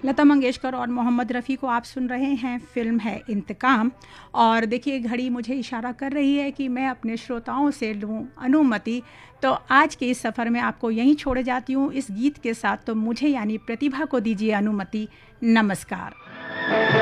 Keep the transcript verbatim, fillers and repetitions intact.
लता मंगेशकर और मोहम्मद रफ़ी को आप सुन रहे हैं। फिल्म है इंतकाम। और देखिए घड़ी मुझे इशारा कर रही है कि मैं अपने श्रोताओं से लूँ अनुमति। तो आज के इस सफ़र में आपको यहीं छोड़े जाती हूँ इस गीत के साथ। तो मुझे यानी प्रतिभा को दीजिए अनुमति। नमस्कार।